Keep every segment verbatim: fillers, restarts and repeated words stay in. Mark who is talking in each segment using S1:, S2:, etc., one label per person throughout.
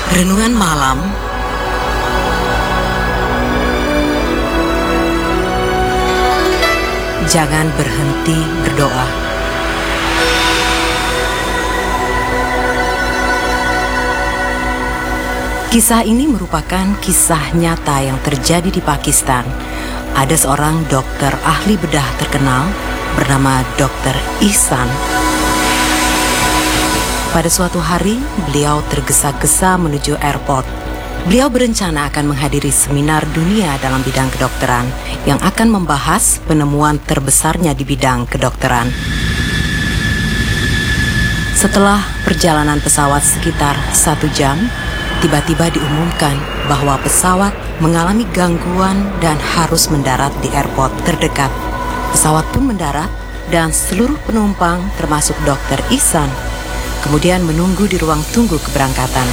S1: Renungan Malam Jangan Berhenti Berdoa. Kisah ini merupakan kisah nyata yang terjadi di Pakistan. Ada seorang dokter ahli bedah terkenal bernama dokter Ihsan. Pada suatu hari, beliau tergesa-gesa menuju airport. Beliau berencana akan menghadiri seminar dunia dalam bidang kedokteran yang akan membahas penemuan terbesarnya di bidang kedokteran. Setelah perjalanan pesawat sekitar satu jam, tiba-tiba diumumkan bahwa pesawat mengalami gangguan dan harus mendarat di airport terdekat. Pesawat pun mendarat dan seluruh penumpang termasuk dokter Ihsan kemudian menunggu di ruang tunggu keberangkatan.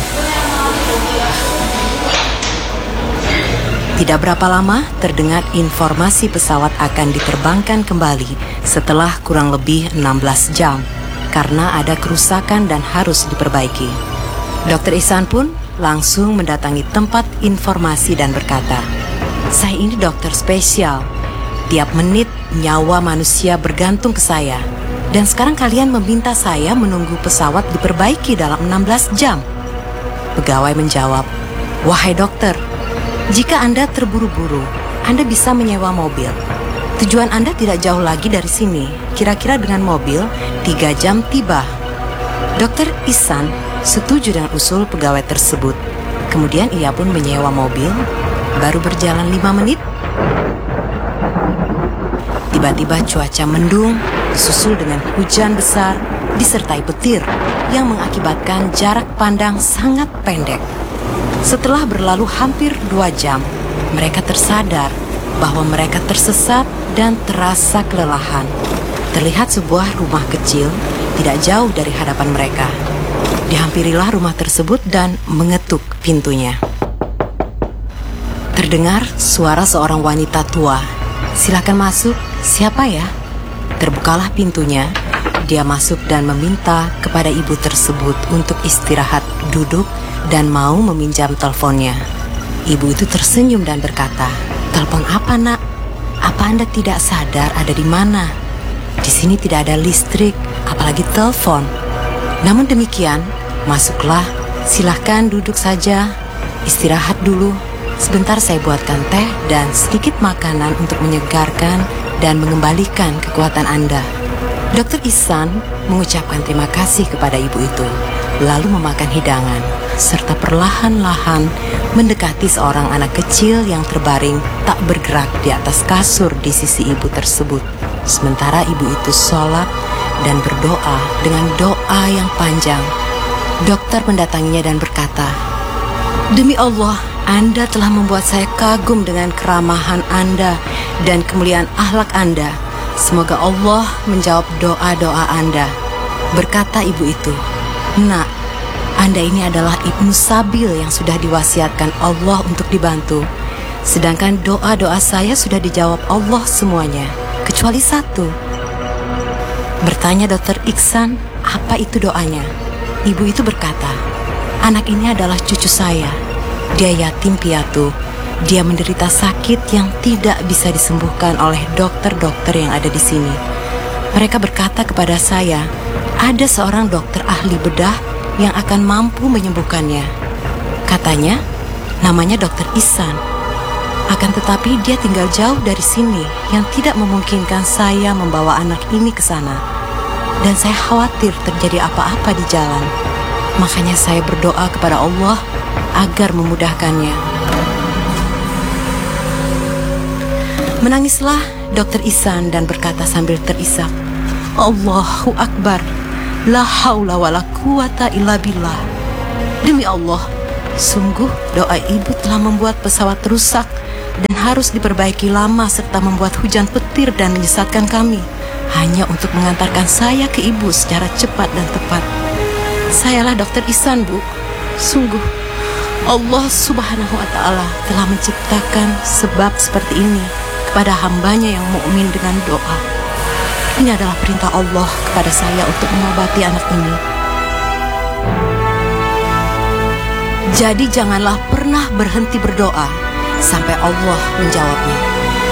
S1: Tidak berapa lama terdengar informasi pesawat akan diterbangkan kembali setelah kurang lebih enam belas jam karena ada kerusakan dan harus diperbaiki. dokter Ihsan pun langsung mendatangi tempat informasi dan berkata, "Saya ini dokter spesial. Tiap menit nyawa manusia bergantung ke saya. Dan sekarang kalian meminta saya menunggu pesawat diperbaiki dalam enam belas jam. Pegawai menjawab, "Wahai dokter, jika Anda terburu-buru, Anda bisa menyewa mobil. Tujuan Anda tidak jauh lagi dari sini. Kira-kira dengan mobil, tiga jam tiba." dokter Ihsan setuju dengan usul pegawai tersebut. Kemudian ia pun menyewa mobil. Baru berjalan lima menit, tiba-tiba cuaca mendung, disusul dengan hujan besar, disertai petir yang mengakibatkan jarak pandang sangat pendek. Setelah berlalu hampir dua jam, mereka tersadar bahwa mereka tersesat dan terasa kelelahan. Terlihat sebuah rumah kecil tidak jauh dari hadapan mereka. Dihampirilah rumah tersebut dan mengetuk pintunya. Terdengar suara seorang wanita tua. "Silakan masuk, siapa ya?" Terbukalah pintunya. Dia masuk dan meminta kepada ibu tersebut untuk istirahat duduk dan mau meminjam teleponnya. Ibu itu tersenyum dan berkata, "Telepon apa, Nak? Apa Anda tidak sadar ada di mana? Di sini tidak ada listrik, apalagi telepon." Namun demikian, masuklah, silahkan duduk saja, istirahat dulu. Sebentar saya buatkan teh dan sedikit makanan untuk menyegarkan dan mengembalikan kekuatan Anda. dokter Ihsan mengucapkan terima kasih kepada ibu itu, lalu memakan hidangan, serta perlahan-lahan mendekati seorang anak kecil yang terbaring tak bergerak di atas kasur di sisi ibu tersebut. Sementara ibu itu sholat dan berdoa dengan doa yang panjang. Dokter mendatanginya dan berkata, "Demi Allah, Anda telah membuat saya kagum dengan keramahan Anda dan kemuliaan akhlak Anda. Semoga Allah menjawab doa-doa Anda." Berkata ibu itu, "Nak, Anda ini adalah ibnu sabil yang sudah diwasiatkan Allah untuk dibantu. Sedangkan doa-doa saya sudah dijawab Allah semuanya, kecuali satu." Bertanya dokter Ihsan, "Apa itu doanya?" Ibu itu berkata, "Anak ini adalah cucu saya. Dia yatim piatu. Dia menderita sakit yang tidak bisa disembuhkan oleh dokter-dokter yang ada di sini. Mereka berkata kepada saya, ada seorang dokter ahli bedah yang akan mampu menyembuhkannya. Katanya, namanya dokter Ihsan. Akan tetapi dia tinggal jauh dari sini yang tidak memungkinkan saya membawa anak ini ke sana. Dan saya khawatir terjadi apa-apa di jalan. Makanya saya berdoa kepada Allah agar memudahkannya." Menangislah dokter Ihsan dan berkata sambil terisak, "Allahu Akbar, la haula wa la quwata illa billah." Demi Allah, sungguh doa ibu telah membuat pesawat rusak dan harus diperbaiki lama serta membuat hujan petir dan menyesatkan kami hanya untuk mengantarkan saya ke ibu secara cepat dan tepat. Sayalah dokter Ihsan, Bu. Sungguh Allah subhanahu wa ta'ala telah menciptakan sebab seperti ini kepada hambanya yang mukmin dengan doa. Ini adalah perintah Allah kepada saya untuk mengobati anak ini. Jadi janganlah pernah berhenti berdoa sampai Allah menjawabnya.